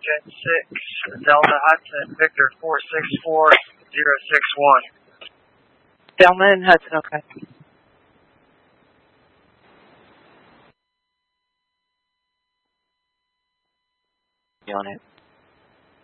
Jet 6, Delta Hudson, Victor 464061. Delta and Hudson, okay. You on it?